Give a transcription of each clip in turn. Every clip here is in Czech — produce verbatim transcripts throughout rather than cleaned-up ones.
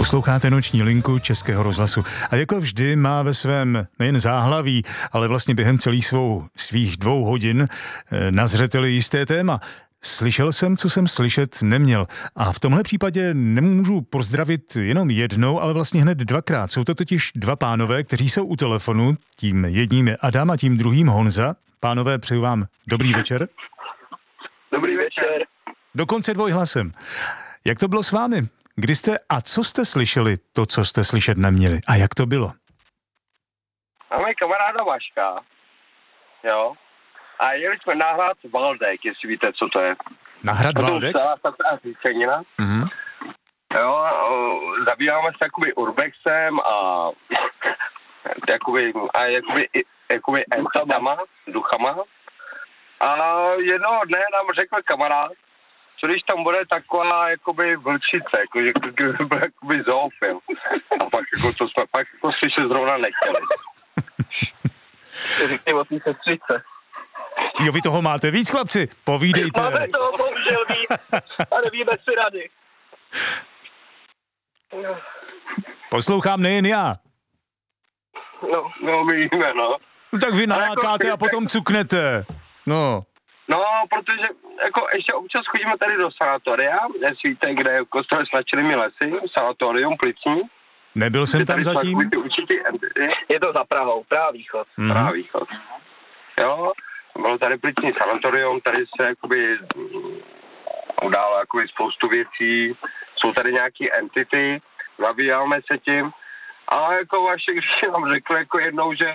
Posloucháte Noční linku Českého rozhlasu. A jako vždy má ve svém nejen záhlaví, ale vlastně během celých svou, svých dvou hodin na zřeteli jisté téma. Slyšel jsem, co jsem slyšet neměl. A v tomhle případě nemůžu pozdravit jenom jednou, ale vlastně hned dvakrát. Jsou to totiž dva pánové, kteří jsou u telefonu. Tím jedním je Adam a tím druhým Honza. Pánové, přeju vám dobrý večer. Dobrý večer. Dokonce dvojhlasem. Jak to bylo s vámi? Kdy jste a co jste slyšeli to, co jste slyšet neměli? A jak to bylo? Máme kamaráda Vaška, jo, a jeli jsme na hrad Valdek, jestli víte, co to je. Na hrad Valdek? Mm-hmm. Jo, zabýváme se jakoby urbexem a jakoby, a jakoby, jakoby entitama, duchama. A jednoho dne nám řekl kamarád, co když tam bude taková jakoby vlčice, jako, že byl jakoby zoofil. A pak jako to jsme pak jako slyšet zrovna nechtěli. Řekněme o té sestřičce. Jo, vy toho máte víc, chlapci, povídejte. Máme toho bohužel víc a nevíme si rady. Poslouchám nejen já. No, no víme, no. No tak vy nalákáte jako, a potom cuknete. No. No, protože jako ještě občas chodíme tady do sanatoria, jestli víte, kde je kostel s Načelými lesy, sanatorium Plicní. Nebyl jsem tam zatím? Je to za Prahou, Praha-východ. Mm-hmm. Praha-východ. Jo, bylo tady Plicní sanatorium, tady se jakoby událo jakoby spoustu věcí, jsou tady nějaký entity, zabýváme se tím, ale jako vaše, když nám řekl jako jednou, že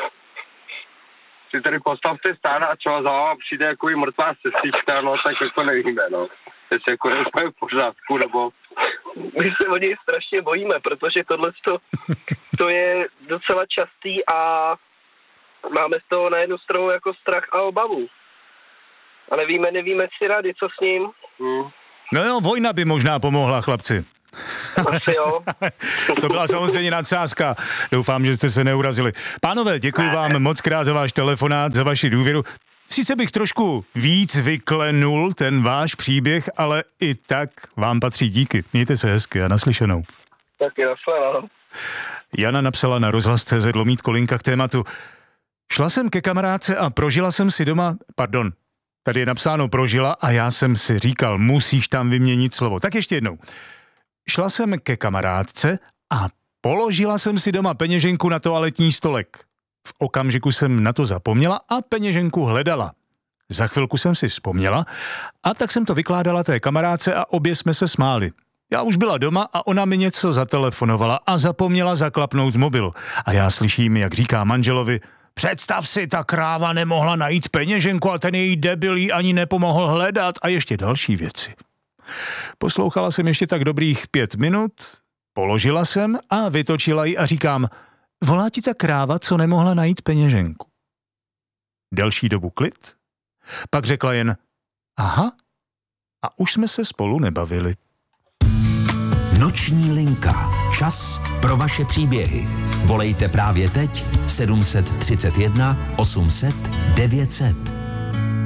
si tady postavte stáda a třeba za váma přijde jako i mrtvá sestřička, no tak jako nevíme, no. Jestli jako nejsme v pořádku, nebo... My se o něj strašně bojíme, protože tohle to je docela častý a máme z toho na jednu stranu jako strach a obavu. A nevíme, nevíme si rady, co s ním. Hmm. No jo, vojna by možná pomohla, chlapci. Asi jo. To byla samozřejmě nadsázka. Doufám, že jste se neurazili. Pánové, děkuji vám moc krát za váš telefonát, za vaši důvěru. Sice bych trošku víc vyklenul ten váš příběh, ale i tak vám patří díky. Mějte se hezky a naslyšenou. Taky naslyšenou. Jana napsala na rozhlas tečka cé zet lomítko linka k tématu. Šla jsem ke kamarádce a prožila jsem si doma, pardon, tady je napsáno prožila a já jsem si říkal, musíš tam vyměnit slovo. Tak ještě jednou. Šla jsem ke kamarádce a položila jsem si doma peněženku na toaletní stolek. V okamžiku jsem na to zapomněla a peněženku hledala. Za chvilku jsem si vzpomněla a tak jsem to vykládala té kamarádce a obě jsme se smáli. Já už byla doma a ona mi něco zatelefonovala a zapomněla zaklapnout mobil. A já slyším, jak říká manželovi, představ si, ta kráva nemohla najít peněženku a ten její debil jí ani nepomohl hledat a ještě další věci. Poslouchala jsem ještě tak dobrých pět minut, položila jsem a vytočila ji a říkám, volá ti ta kráva, co nemohla najít peněženku. Delší dobu klid, pak řekla jen, aha, a už jsme se spolu nebavili. Noční linka. Čas pro vaše příběhy. Volejte právě teď sedm set třicet jedna osm set devět set.